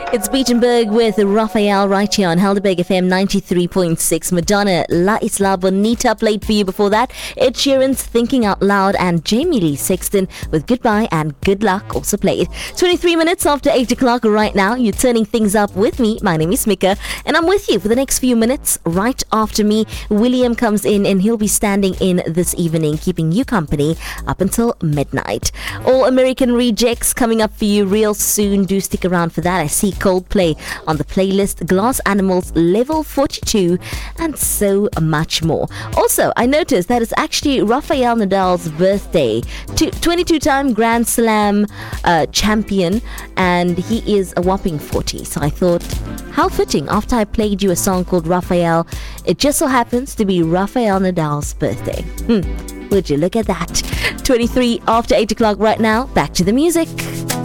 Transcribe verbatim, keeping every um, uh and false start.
It's Beatenberg with Raphael right here on Helderberg F M ninety-three point six. Madonna, La Isla Bonita played for you before that. Ed Sheeran's Thinking Out Loud and Jamie Lee Sexton with Goodbye and Good Luck also played. twenty-three minutes after eight o'clock right now. You're turning things up with me. My name is Mika and I'm with you for the next few minutes. Right after me, William comes in and he'll be standing in this evening, keeping you company up until midnight. All American Rejects coming up for you real soon. Do stick around for that. I see Coldplay on the playlist, Glass Animals, Level forty-two, and so much more. Also, I noticed that it's actually Rafael Nadal's birthday, twenty-two-time Grand Slam uh, champion, and he is a whopping forty. So I thought, how fitting, after I played you a song called Rafael, it just so happens to be Rafael Nadal's birthday. Hmm, would you look at that? twenty-three after eight o'clock right now. Back to the music.